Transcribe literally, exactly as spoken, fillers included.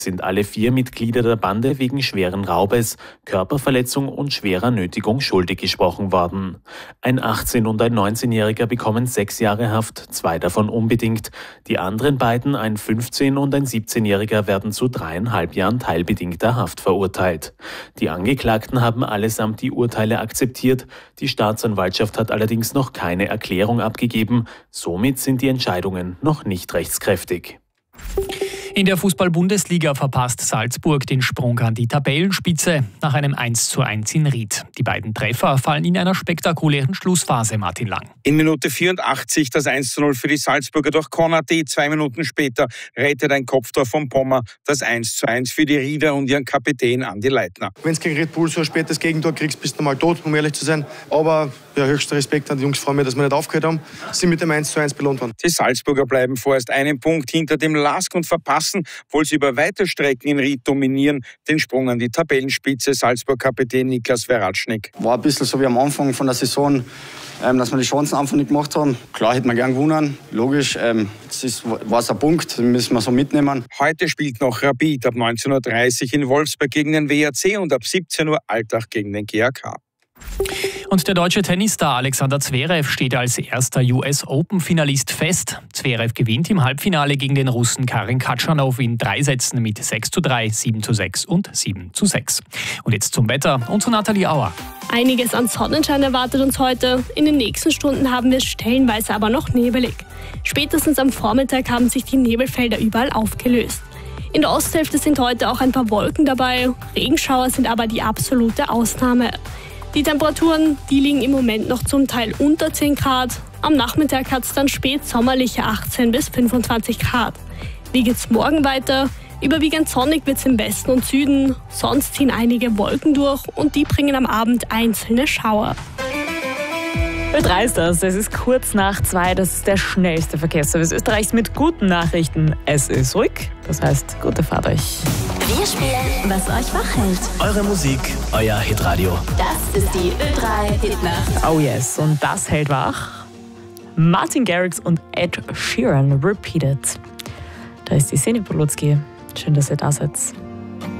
sind alle vier Mitglieder der Bande wegen schweren Raubes, Körperverletzung und schwerer Nötigung schuldig gesprochen worden. Ein achtzehn- und ein neunzehnjähriger bekommen sechs Jahre Haft, zwei davon unbedingt. Die anderen beiden, ein fünfzehn- und ein siebzehnjähriger, werden zu dreieinhalb Jahren teilbedingter Haft verurteilt. Die Angeklagten haben allesamt die Urteile akzeptiert. Die Staatsanwaltschaft hat allerdings noch keine Erklärung abgegeben. Somit sind die Entscheidungen noch nicht rechtskräftig. In der Fußball-Bundesliga verpasst Salzburg den Sprung an die Tabellenspitze nach einem eins zu eins in Ried. Die beiden Treffer fallen in einer spektakulären Schlussphase, Martin Lang. In Minute vierundachtzig das eins zu null für die Salzburger durch Konate. Zwei Minuten später rettet ein Kopftor von Pommer das eins zu eins für die Rieder und ihren Kapitän Andi Leitner. Wenn du gegen Red Bull so ein spätes Gegentor kriegst, bist du mal tot, um ehrlich zu sein. Aber ja, höchster Respekt an die Jungs, freuen mich, dass wir nicht aufgehört haben. Sie sind mit dem eins zu eins belohnt worden. Die Salzburger bleiben vorerst einen Punkt hinter dem Lask und verpassen, obwohl sie über weite Strecken in Ried dominieren, den Sprung an die Tabellenspitze. Salzburg-Kapitän Niklas Veratschnik. War ein bisschen so wie am Anfang von der Saison, ähm, dass wir die Chancen einfach nicht gemacht haben. Klar hätten wir gern gewonnen, logisch. Ähm, das war es ein Punkt, den müssen wir so mitnehmen. Heute spielt noch Rapid ab neunzehn Uhr dreißig in Wolfsburg gegen den W R C und ab siebzehn Uhr Altach gegen den G A K. Und der deutsche Tennisstar Alexander Zverev steht als erster U S-Open-Finalist fest. Zverev gewinnt im Halbfinale gegen den Russen Karin Khachanov in drei Sätzen mit sechs zu drei, sieben zu sechs und sieben zu sechs. Und jetzt zum Wetter und zu Nathalie Auer. Einiges an Sonnenschein erwartet uns heute. In den nächsten Stunden haben wir es stellenweise aber noch nebelig. Spätestens am Vormittag haben sich die Nebelfelder überall aufgelöst. In der Osthälfte sind heute auch ein paar Wolken dabei. Regenschauer sind aber die absolute Ausnahme. Die Temperaturen, die liegen im Moment noch zum Teil unter zehn Grad. Am Nachmittag hat es dann spätsommerliche achtzehn bis fünfundzwanzig Grad. Wie geht's morgen weiter? Überwiegend sonnig wird es im Westen und Süden. Sonst ziehen einige Wolken durch und die bringen am Abend einzelne Schauer. Ö drei ist das. Es ist kurz nach zwei. Das ist der schnellste Verkehrsservice Österreichs mit guten Nachrichten. Es ist ruhig. Das heißt, gute Fahrt euch. Wir spielen, was euch wach hält. Eure Musik, euer Hitradio. Das ist die Ö drei Hitnacht. Oh yes, und das hält wach. Martin Garrix und Ed Sheeran, Repeated. Da ist die Szene Polutski. Schön, dass ihr da seid.